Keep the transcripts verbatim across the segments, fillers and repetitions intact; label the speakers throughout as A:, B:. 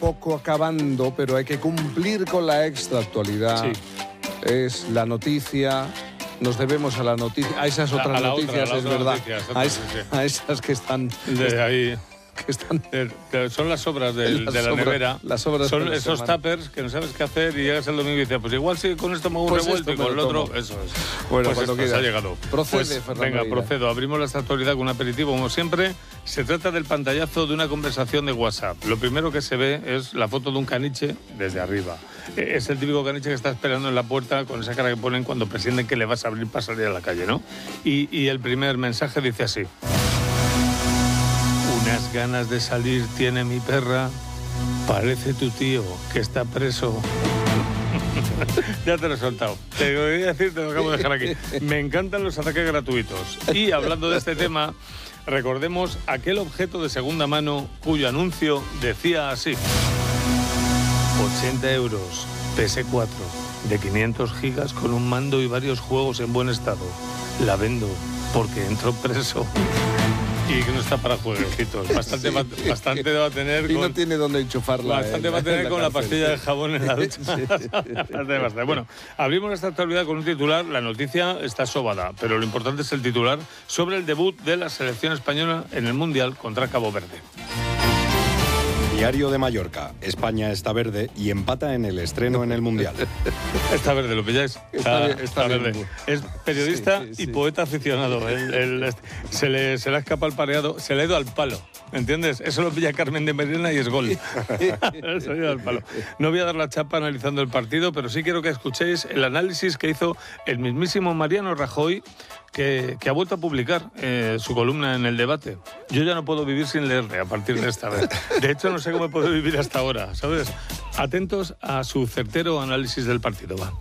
A: poco acabando, pero hay que cumplir con la extraactualidad.
B: Sí.
A: Es la noticia, nos debemos a la noticia, a esas otras
B: a la
A: noticias,
B: otra, a la
A: es
B: otra
A: verdad,
B: noticia,
A: a, es,
B: sí, sí.
A: a esas que están...
B: De ahí...
A: Que están
B: De, de, son las obras del,
A: las
B: de la
A: obras,
B: nevera.
A: Las obras
B: son
A: de la
B: esos
A: semana.
B: tuppers que no sabes qué hacer y llegas el domingo y dices, pues igual sí, con esto me hago un
A: Pues
B: revuelto y
A: esto
B: con
A: me
B: el
A: lo
B: otro,
A: tomo.
B: eso es.
A: Bueno,
B: pues
A: cuando
B: esto, se
A: quieras.
B: ha llegado.
A: Procede,
B: pues,
A: Fernando
B: venga,
A: Eira.
B: procedo. Abrimos la actualidad con un aperitivo, como siempre. Se trata del pantallazo de una conversación de WhatsApp. Lo primero que se ve es la foto de un caniche desde arriba. Es el típico caniche que está esperando en la puerta con esa cara que ponen cuando presienten que le vas a abrir para salir a la calle, ¿no? Y, y el primer mensaje dice así: unas ganas de salir tiene mi perra, parece tu tío que está preso. Ya te lo he soltado. Te voy a decir, te lo acabo de dejar aquí. Me encantan los ataques gratuitos. Y hablando de este tema, recordemos aquel objeto de segunda mano cuyo anuncio decía así: ochenta euros, P S cuatro, de quinientos gigas con un mando y varios juegos en buen estado. La vendo porque entró preso. Y que no está para jueguecitos. Bastante, sí. va, bastante va a tener.
A: Y
B: con,
A: no tiene dónde enchufarla.
B: Bastante
A: en,
B: va a tener
A: la
B: con
A: cárcel,
B: la pastilla
A: sí.
B: de jabón en la ducha.
A: Sí, sí.
B: Bastante, bastante. Bueno, abrimos esta actualidad con un titular. La noticia está sobada, pero lo importante es el titular sobre el debut de la selección española en el Mundial contra Cabo Verde.
C: Diario de Mallorca. España está verde y empata en el estreno en el Mundial.
B: Está verde, ¿lo pilláis?
A: Está, está, está
B: verde.
A: bien.
B: Es periodista
A: sí, sí,
B: y
A: sí.
B: poeta aficionado. El, el, se, le, se le ha escapado el pareado, se le ha ido al palo. ¿Entiendes? Eso lo pilla Carmen de Merena y es gol. Se ha ido al palo. No voy a dar la chapa analizando el partido, pero sí quiero que escuchéis el análisis que hizo el mismísimo Mariano Rajoy, que, que ha vuelto a publicar eh, su columna en El Debate. Yo ya no puedo vivir sin leerle a partir de esta vez. De hecho, no sé cómo he podido vivir hasta ahora, ¿sabes? Atentos a su certero análisis del partido. Va.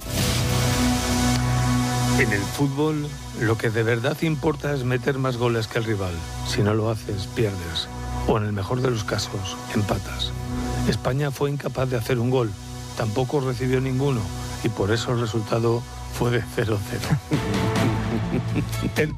B: En el fútbol, lo que de verdad importa es meter más goles que el rival. Si no lo haces, pierdes. O en el mejor de los casos, empatas. España fue incapaz de hacer un gol. Tampoco recibió ninguno. Y por eso el resultado fue de cero cero. El